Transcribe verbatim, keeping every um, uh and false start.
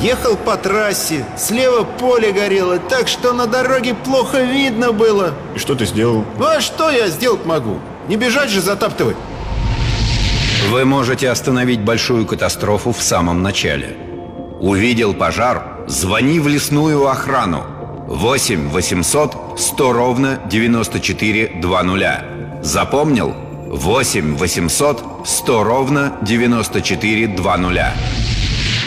Ехал по трассе, слева поле горело, так что на дороге плохо видно было. И что ты сделал? Ну а что я сделать могу? Не бежать же затаптывать. Вы можете остановить большую катастрофу в самом начале. Увидел пожар? Звони в лесную охрану. восемь восемьсот сто ровно девяносто четыре двадцать. Запомнил? восемь восемьсот сто ровно девяносто четыре двадцать.